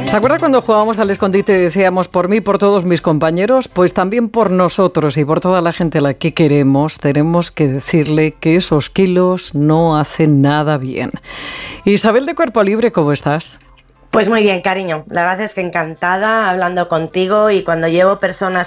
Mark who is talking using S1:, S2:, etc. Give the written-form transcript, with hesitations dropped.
S1: ¿Se acuerda cuando jugábamos al escondite y decíamos por mí, por todos mis compañeros? Pues también por nosotros y por toda la gente a la que queremos, tenemos que decirle que esos kilos no hacen nada bien. Isabel de Cuerpo Libre, ¿cómo estás?
S2: Pues muy bien, cariño. La verdad es que encantada hablando contigo, y cuando llevo personas